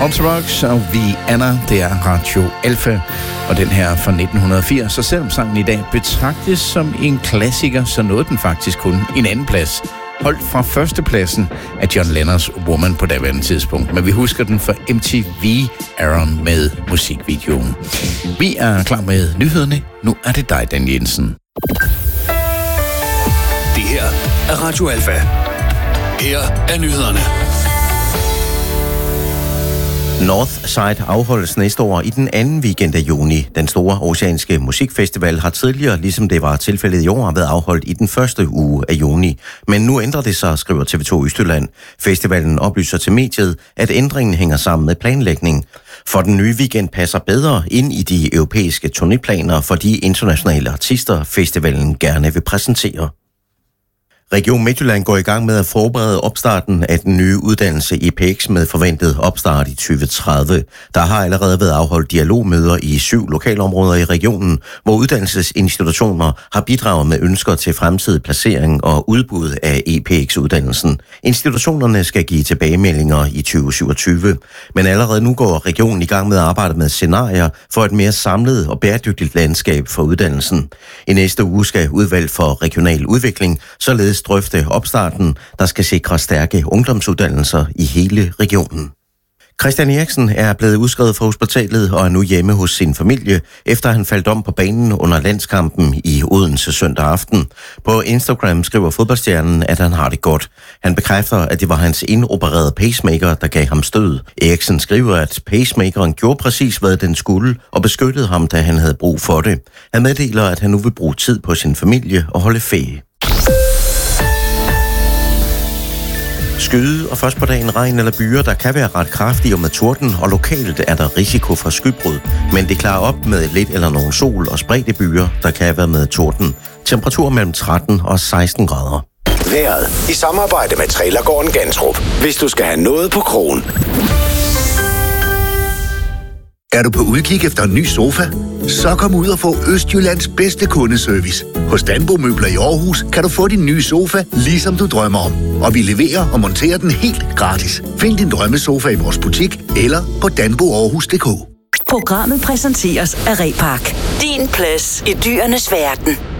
Ultravox og Vienna, det er Radio Alfa, og den her fra 1980. Så selvom sangen i dag betragtes som en klassiker, så nåede den faktisk kun en anden plads. Holdt fra førstepladsen af John Lennons Woman på daværende tidspunkt. Men vi husker den fra MTV-æren med musikvideoen. Vi er klar med nyhederne. Nu er det dig, Dan Jensen. Det her er Radio Alfa. Her er nyhederne. Northside afholdes næste år i den anden weekend af juni. Den store oceanske musikfestival har tidligere, ligesom det var tilfældet i år, været afholdt i den første uge af juni. Men nu ændrer det sig, skriver TV2 Østjylland. Festivalen oplyser til mediet, at ændringen hænger sammen med planlægning. For den nye weekend passer bedre ind i de europæiske turnéplaner for de internationale artister, festivalen gerne vil præsentere. Region Midtjylland går i gang med at forberede opstarten af den nye uddannelse i PX med forventet opstart i 2030. Der har allerede været afholdt dialogmøder i 7 lokalområder i regionen, hvor uddannelsesinstitutioner har bidraget med ønsker til fremtidig placering og udbud af EPX-uddannelsen. Institutionerne skal give tilbagemeldinger i 2027, men allerede nu går regionen i gang med at arbejde med scenarier for et mere samlet og bæredygtigt landskab for uddannelsen. I næste uge skal Udvalg for Regional Udvikling således drøfte opstarten, der skal sikre stærke ungdomsuddannelser i hele regionen. Christian Eriksen er blevet udskrevet fra hospitalet og er nu hjemme hos sin familie, efter han faldt om på banen under landskampen i Odense søndag aften. På Instagram skriver fodboldstjernen, at han har det godt. Han bekræfter, at det var hans indopererede pacemaker, der gav ham stød. Eriksen skriver, at pacemakeren gjorde præcis, hvad den skulle, og beskyttede ham, da han havde brug for det. Han meddeler, at han nu vil bruge tid på sin familie og holde ferie. Skyde og først på dagen regn eller byer, der kan være ret kraftige og med torden, og lokalt er der risiko for skybrud. Men det klarer op med lidt eller nogen sol og spredte byer, der kan være med torden. Temperatur mellem 13 og 16 grader. Vejret i samarbejde med Trailergården Gantrup. Hvis du skal have noget på krogen. Er du på udkig efter en ny sofa? Så kom ud og få Østjyllands bedste kundeservice. Hos Danbo Møbler i Aarhus kan du få din nye sofa, ligesom du drømmer om. Og vi leverer og monterer den helt gratis. Find din drømmesofa i vores butik eller på danboaarhus.dk. Programmet præsenteres af Repark. Din plads i dyrenes verden.